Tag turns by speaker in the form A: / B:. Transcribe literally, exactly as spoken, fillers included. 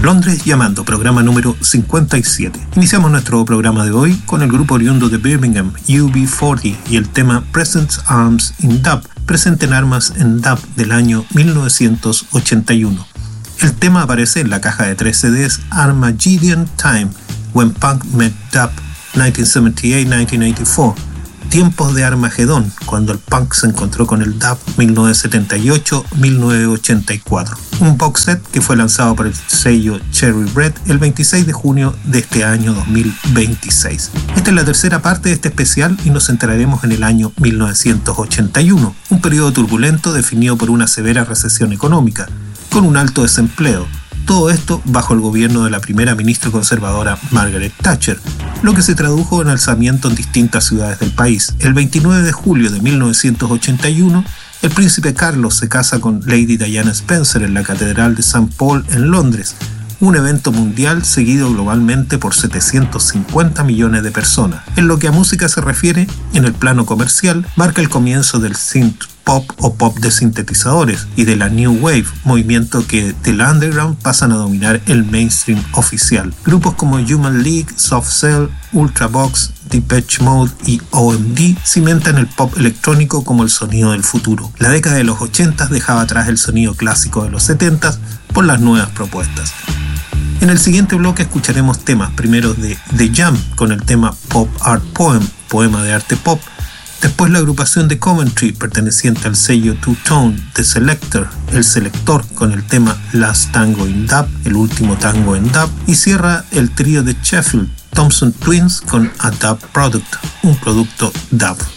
A: Londres Llamando, programa número cincuenta y siete. Iniciamos nuestro programa de hoy con el grupo oriundo de Birmingham, U B cuarenta, y el tema Present Arms in Dub, presente en armas en dub, del año mil novecientos ochenta y uno. El tema aparece en la caja de tres C Ds Armageddon Time, When Punk Met Dub, mil novecientos setenta y ocho a mil novecientos ochenta y cuatro. Tiempos de Armagedón, cuando el punk se encontró con el dub, mil novecientos setenta y ocho a mil novecientos ochenta y cuatro. Un box set que fue lanzado por el sello Cherry Red el veintiséis de junio de este año dos mil veintiséis. Esta es la tercera parte de este especial y nos centraremos en el año mil novecientos ochenta y uno, un periodo turbulento definido por una severa recesión económica, con un alto desempleo. Todo esto bajo el gobierno de la primera ministra conservadora Margaret Thatcher, lo que se tradujo en alzamiento en distintas ciudades del país. El veintinueve de julio de mil novecientos ochenta y uno, el príncipe Carlos se casa con Lady Diana Spencer en la Catedral de Saint Paul en Londres, un evento mundial seguido globalmente por setecientos cincuenta millones de personas. En lo que a música se refiere, en el plano comercial, marca el comienzo del synth pop o pop de sintetizadores y de la New Wave, movimiento que del underground pasan a dominar el mainstream oficial. Grupos como Human League, Soft Cell, Ultravox, Depeche Mode y O M D cimentan el pop electrónico como el sonido del futuro. La década de los ochenta dejaba atrás el sonido clásico de los setenta por las nuevas propuestas. En el siguiente bloque escucharemos temas primero de The Jam con el tema Pop Art Poem, poema de arte pop. Después la agrupación de Coventry, perteneciente al sello Two Tone, The Selector, el selector, con el tema Last Tango in Dub, el último tango en dub. Y cierra el trío de Sheffield, Thompson Twins, con A Dub Product, un producto dub.